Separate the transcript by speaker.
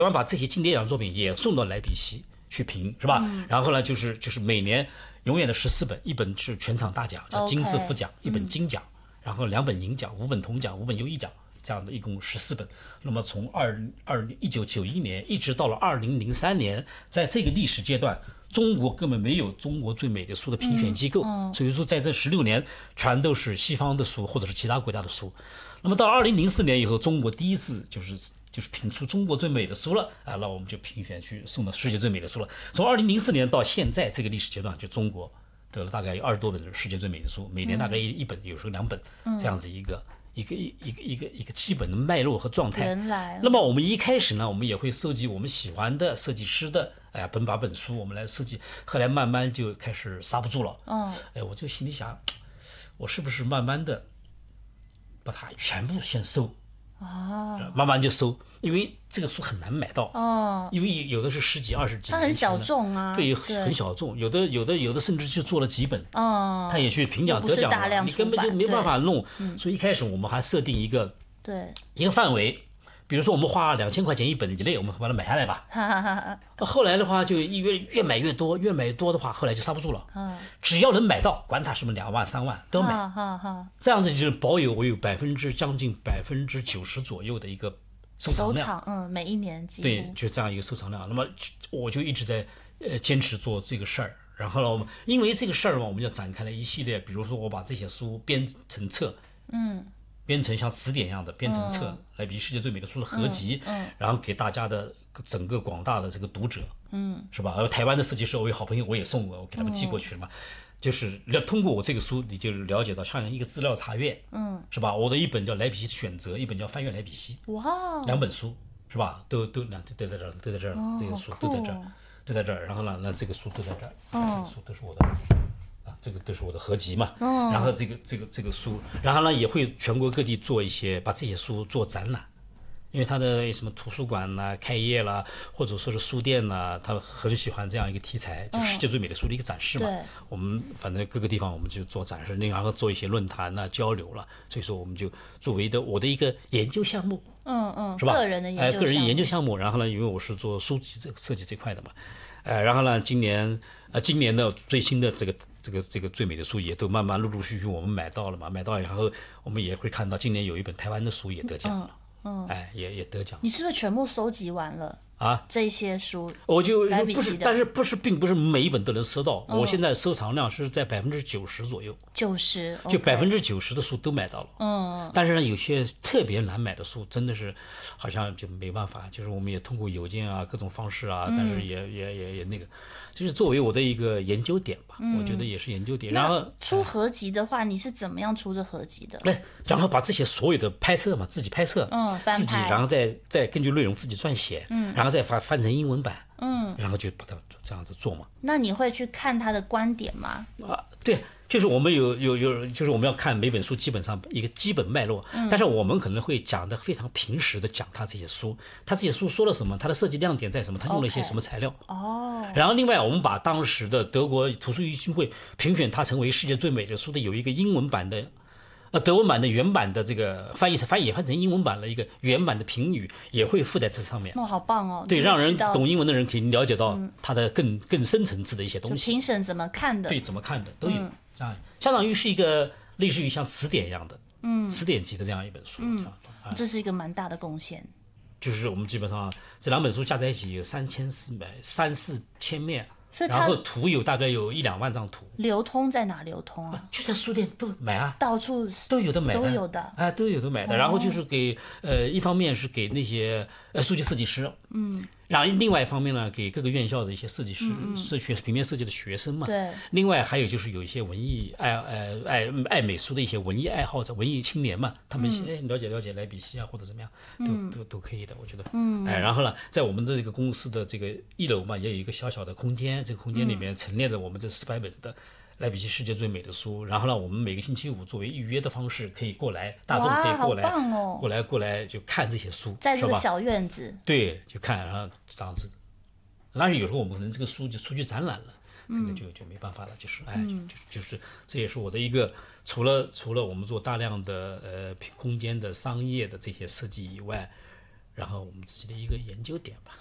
Speaker 1: 湾把这些经典奖作品也送到莱比锡去评，是吧？然后呢，就是每年永远的14本，一本是全场大奖，叫金字副奖，一本金奖，然后2本银奖，5本铜奖，5本优异奖，这样的一共14本。那么从1991年一直到了2003年，在这个历史阶段，中国根本没有中国最美的书的评选机构，所以说在这16年全都是西方的书或者是其他国家的书。那么到2004年以后，中国第一次就是评出中国最美的书了啊，那我们就评选去送到世界最美的书了。从2004年到现在这个历史阶段，就中国得了大概有20多本世界最美的书，每年大概一本，有时候2本，这样子一个基本的脉络和状态。那么我们一开始呢，我们也会收集我们喜欢的设计师的本书，我们来设计。后来慢慢就开始刹不住了。我就心里想，我是不是慢慢的把它全部先收？慢慢就收，因为这个书很难买到。因为有的是10几、20几年前的，
Speaker 2: 它很小众啊。
Speaker 1: 对，很小众。有的甚至就做了几本。他也去评奖得奖了，你根本就没办法弄。所以一开始我们还设定一个范围，比如说我们花2000块钱一本以内，我们把它买下来吧。后来的话就越买越多，越买越多的话，后来就刹不住了。只要能买到，管它什么2万3万都买。这样子就是保有我有将近90%左右的一个收藏量。
Speaker 2: 每一年几乎
Speaker 1: 对，就这样一个收藏量。那么我就一直在坚持做这个事儿。然后呢，因为这个事儿嘛，我们就展开了一系列，比如说我把这些书编成册。编成像词典一样的编成册，来比世界最美的书的合集，然后给大家的整个广大的这个读者，是吧？而台湾的设计师，我有好朋友，我也送过，我给他们寄过去了嘛。就是通过我这个书，你就了解到像一个资料查阅，是吧？我的一本叫《莱比锡选择》，一本叫《翻阅莱比锡》，2本书，是吧？都在这儿，都在这儿，这个书都在这儿，都在这儿。然后呢，那这个书都在这儿，这个书都是我的。这个都是我的合集嘛。然后这个书，然后呢也会全国各地做把这些书做展览，因为他的什么图书馆啦、开业啦，或者说是书店啦，他很喜欢这样一个题材，就世界最美的书的一个展示嘛。我们反正各个地方我们就做展示，然后做一些论坛啊、交流了，所以说我们就作为我的一个研究项目，是吧？
Speaker 2: 个人的
Speaker 1: 研究项目。然后呢，因为我是做书籍设计这块的嘛，然后呢，今年的最新的这个最美的书也都慢慢陆陆续续我们买到了嘛，买到然后我们也会看到今年有一本台湾的书也得奖了，也得奖。
Speaker 2: 你是不是全部收集完了啊？这些书
Speaker 1: 我就不是，但是并不是每一本都能收到。我现在收藏量是在90%左右
Speaker 2: ，90%
Speaker 1: 就90%的书都买到了。但是呢，有些特别难买的书，真的是好像就没办法，就是我们也通过邮件啊各种方式啊，但是也那个。就是作为我的一个研究点吧，我觉得也是研究点。然后
Speaker 2: 出合集的话，你是怎么样出这合集的？
Speaker 1: 然后把这些所有的拍摄嘛，自己拍摄，自己，然后再根据内容自己撰写，然后再翻成英文版，然后就把它这样子做嘛。
Speaker 2: 那你会去看他的观点吗？
Speaker 1: 对。就是我们就是我们要看每本书基本上一个基本脉络，但是我们可能会讲的非常平实的讲他这些书说了什么，他的设计亮点在什么，他用了一些什么材料。然后另外我们把当时的德国图书基金会评选它成为世界最美的书的有一个英文版的。德文版的原版的这个翻译成英文版的一个原版的评语也会附在这上面。
Speaker 2: 好棒哦！
Speaker 1: 对，让人懂英文的人可以了解到它的更深层次的一些东西。
Speaker 2: 评审怎么看的？
Speaker 1: 对，怎么看的都有。这样相当于是一个类似于像词典一样的，词典级的这样一本书。
Speaker 2: 这是一个蛮大的贡献。
Speaker 1: 就是我们基本上这2本书加在一起有3-4千面。然后图大概有1-2万张图。
Speaker 2: 流通在哪流通啊？
Speaker 1: 就在书店都买啊，
Speaker 2: 到处
Speaker 1: 都有的买的，
Speaker 2: 都有
Speaker 1: 的买的。然后就是给一方面是给那些书籍设计师，然后另外一方面呢，给各个院校的一些设计师、学平面设计的学生嘛。
Speaker 2: 对。
Speaker 1: 另外还有就是有一些文艺爱美术的一些文艺爱好者、文艺青年嘛，他们了解莱比锡啊或者怎么样，都可以的，我觉得。然后呢，在我们的这个公司的这个1楼嘛，也有一个小小的空间，这个空间里面陈列着我们这400本的莱比锡世界最美的书。然后呢，我们每个星期五作为预约的方式可以过来，大众可以过来，
Speaker 2: 好棒哦，
Speaker 1: 过来就看这些书，
Speaker 2: 在这个小院子。
Speaker 1: 对，就看，然后这样子。但是有时候我们可能这个书就出去展览了，可能就没办法了，就是就是这也是我的一个除了我们做大量的空间的商业的这些设计以外， 然后我们自己的一个研究点吧。